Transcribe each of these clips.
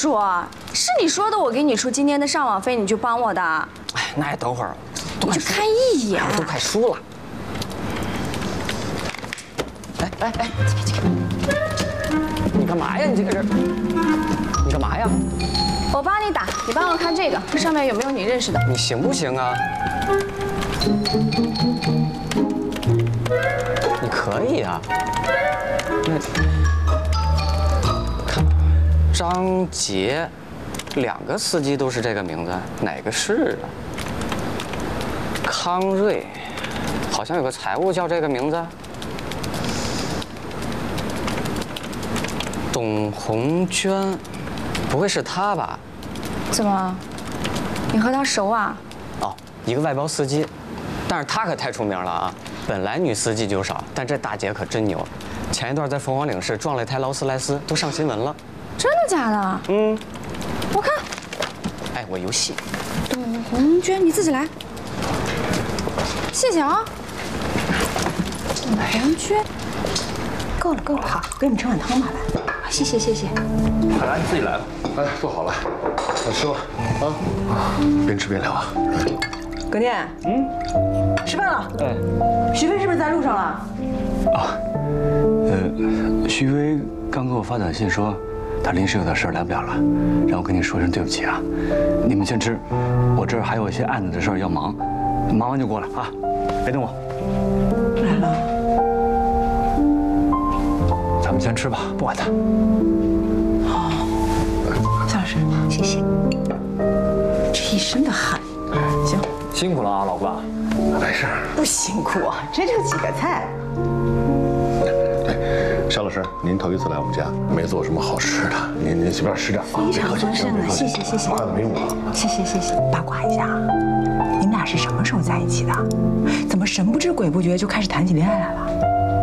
说，是你说的，我给你出今天的上网费，你就帮我的。 哎，那也等会儿， 你就看一眼， 都快输了。哎，这个，你干嘛呀？你这个人，你干嘛呀？ 我帮你打，你帮我看这个上面有没有你认识的。 你行不行啊？你可以啊。那看张杰，2个司机都是这个名字，哪个是啊？康瑞，好像有个财务叫这个名字。董红娟，不会是她吧？ 怎么？你和他熟啊？ 哦，一个外包司机，但是她可太出名了啊！本来女司机就少，但这大姐可真牛。前一段在凤凰岭市撞了一台劳斯莱斯，都上新闻了。 真的假的？ 嗯， 我看。 哎，我游戏。 董红娟，你自己来。谢谢啊。董红娟，够了。好，给你盛碗汤吧，来。谢谢。 海兰，你自己来吧。 哎，做好了，快吃吧。啊，边吃边聊啊。 葛念，吃饭了。 哎， 徐飞是不是在路上了？ 啊，徐飞刚给我发短信说，他临时有点事儿来不了了，让我跟你说声对不起啊。你们先吃，我这儿还有一些案子的事儿要忙，忙完就过来啊，别等我。 来了。 咱们先吃吧，不管他。 好，夏老师，谢谢。这一身的汗，行， 辛苦了啊，老爸。 没事， 不辛苦，这就几个菜。 哎，夏老师，您头一次来我们家，没做什么好吃的，您随便吃点啊。 非常丰盛的，谢谢。 麻烦没用了。 谢谢。八卦一下，你们俩是什么时候在一起的？怎么神不知鬼不觉就开始谈起恋爱来了？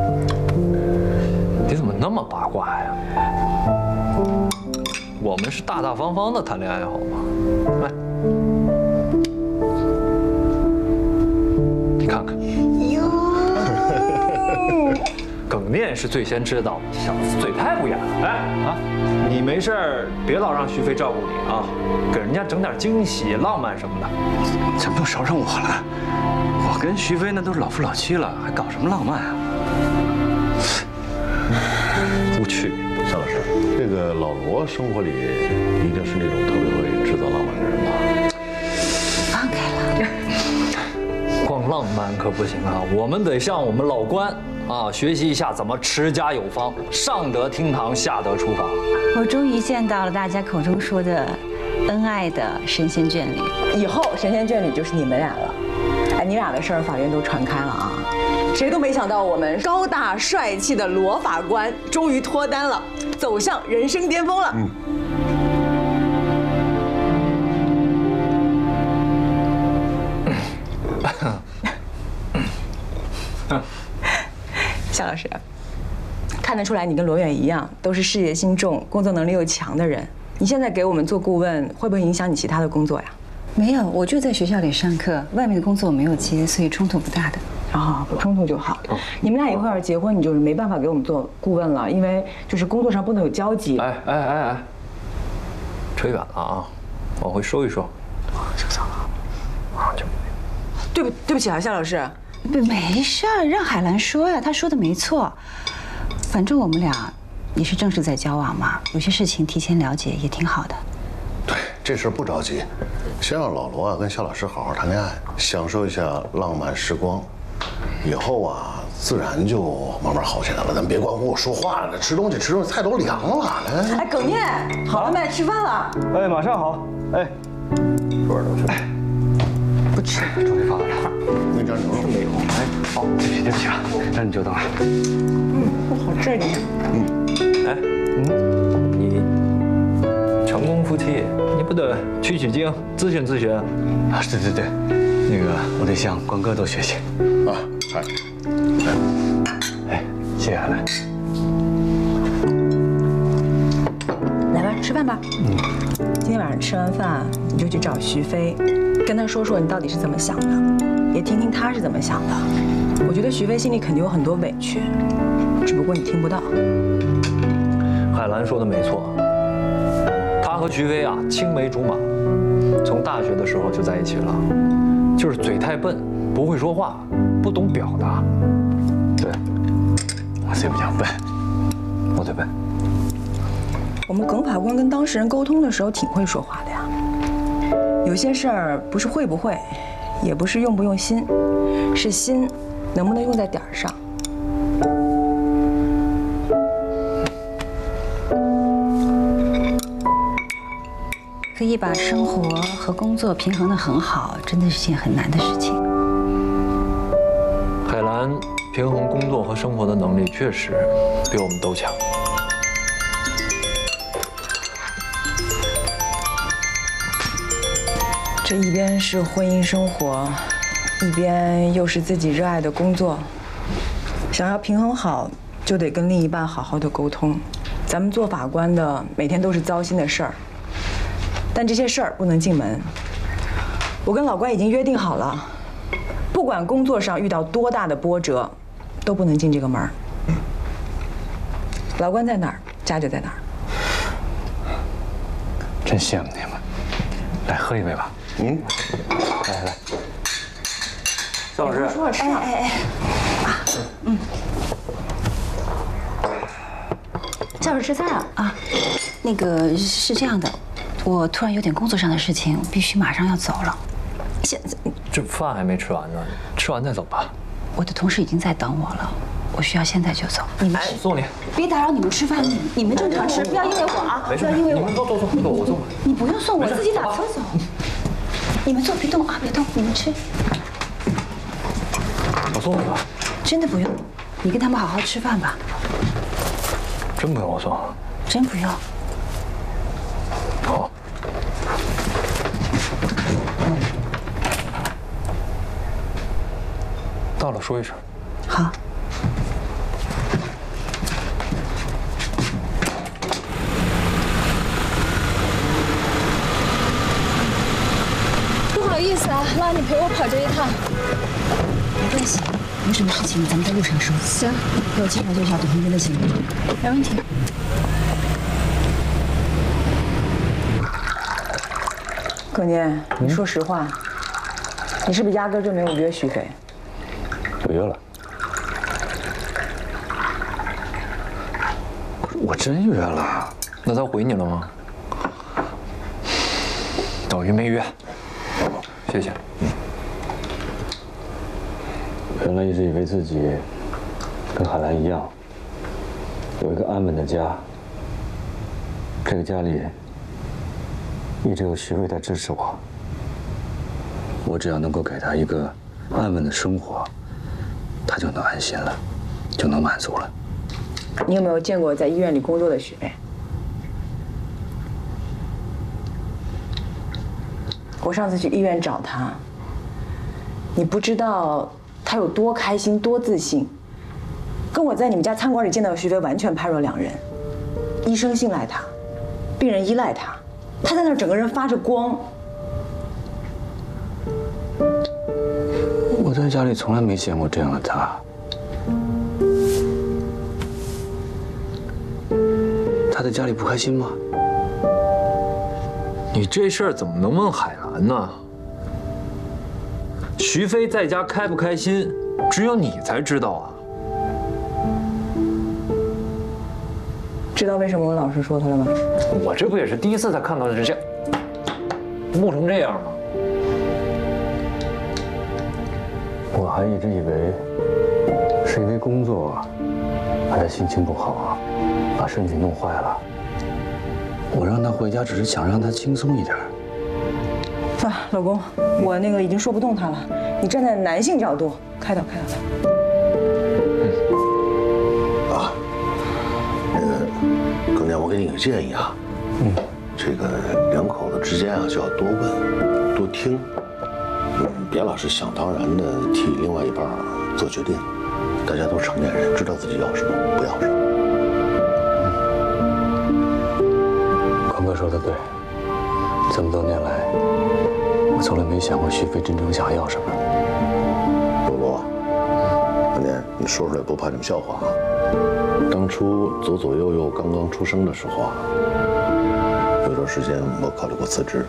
你怎么那么八卦呀？我们是大大方方的谈恋爱，好吗？来，你看看。哟，耿念是最先知道的，小子嘴太不严了。哎啊，你没事儿别老让徐飞照顾你啊，给人家整点惊喜、浪漫什么的。 怎么又捎上我了？我跟徐飞那都是老夫老妻了，还搞什么浪漫啊？ 无趣。 夏老师，这个老罗生活里一定是那种特别会制造浪漫的人吧？ 放开了。 光浪漫可不行啊，我们得向我们老关啊学习一下怎么持家有方，上得厅堂，下得厨房。 我终于见到了大家口中说的恩爱的神仙眷侣。 以后神仙眷侣就是你们俩了。哎，你俩的事儿法院都传开了啊，谁都没想到我们高大帅气的罗法官终于脱单了，走向人生巅峰了。夏老师，看得出来你跟罗远一样，都是事业心重、工作能力又强的人。你现在给我们做顾问，会不会影响你其他的工作呀？ 没有，我就在学校里上课，外面的工作我没有接，所以冲突不大的。 啊，不冲突就好。你们俩以后要是结婚，你就是没办法给我们做顾问了，因为就是工作上不能有交集。 哎，扯远了啊，往回收一收。 收走了。啊，对不起啊，夏老师。 没事儿，让海兰说呀，她说的没错。反正我们俩也是正式在交往嘛，有些事情提前了解也挺好的。 对，这事儿不着急，先让老罗啊跟夏老师好好谈恋爱，享受一下浪漫时光，以后啊自然就慢慢好起来了。咱别光跟我说话了，吃东西菜都凉了。来， 哎，耿念，好了没？吃饭了。 哎，马上好。哎，桌儿都是。 不吃， 终于发了。 那张牛肉没有。 哎，好，对不起啊，那你久等了。 不好这里。 哎，你成功夫妻，你不得取取经，咨询咨询？ 啊，对，那个我得向关哥多学习。 啊， 哎，谢谢海兰。 来吧，吃饭吧。今天晚上吃完饭，你就去找徐飞，跟他说说你到底是怎么想的，也听听他是怎么想的。我觉得徐飞心里肯定有很多委屈，只不过你听不到。 海兰说的没错，他和徐飞啊，青梅竹马，从大学的时候就在一起了，就是嘴太笨，不会说话，不懂表达。 对，我最不讲笨，我最笨。 我们耿法官跟当事人沟通的时候挺会说话的呀。有些事儿不是会不会，也不是用不用心，是心能不能用在点儿上。 可以把生活和工作平衡得很好，真的是件很难的事情。 海兰平衡工作和生活的能力确实比我们都强。 这一边是婚姻生活，一边又是自己热爱的工作，想要平衡好，就得跟另一半好好的沟通。咱们做法官的每天都是糟心的事儿，但这些事儿不能进门。我跟老关已经约定好了，不管工作上遇到多大的波折，都不能进这个门。老关在哪儿，家就在哪儿。 真羡慕你们，来喝一杯吧。来，肖老师， 赵老师吃菜啊？啊，那个是这样的，我突然有点工作上的事情，必须马上要走了。现在这饭还没吃完呢，吃完再走吧。 我的同事已经在等我了，我需要现在就走。你们我送你。 别打扰你们吃饭，你们正常吃，不要因为我啊， 没事， 不要因为我。 你们坐，我送。 你不用送，我自己打车走。你们坐，别动啊，别动，你们吃。 我送你吧。 真的不用，你跟他们好好吃饭吧。 真不用我送？ 真不用。 好。到了说一声。 好。 不好意思啊，拉你陪我跑这一趟。 没关系，有什么事情咱们在路上说。 行， 给我介绍介绍董红军的情况。 没问题。 耿年，你说实话，你是不是压根就没有约徐飞？ 我约了。我真约了。 那他回你了吗？等于没约。谢谢。 原来一直以为自己跟海兰一样，有一个安稳的家。这个家里一直有徐飞在支持我。我只要能够给他一个安稳的生活，他就能安心了，就能满足了。 你有没有见过在医院里工作的徐飞？我上次去医院找他，你不知道他有多开心、多自信，跟我在你们家餐馆里见到的徐飞完全判若两人。医生信赖他，病人依赖他，他在那儿整个人发着光。 我在家里从来没见过这样的他。他在家里不开心吗？ 你这事儿怎么能问海兰呢？徐飞在家开不开心，只有你才知道啊。 知道为什么我老师说他了吗？ 我这不也是第一次才看到这木成这样吗？ 我还一直以为是因为工作，害他心情不好，把身体弄坏了。我让他回家只是想让他轻松一点。 算了，老公，我那个已经说不动他了。你站在男性角度开导他。 啊，那个耿年，我给你个建议啊，这个两口子之间啊就要多问、多听，别老是想当然的替另外一半做决定。大家都成年人，知道自己要什么，不要什么。 坤哥说的对，这么多年来，我从来没想过徐飞真正想要什么。 罗罗，耿年，你说出来不怕你们笑话啊？当初左左右右刚刚出生的时候啊，有段时间我考虑过辞职。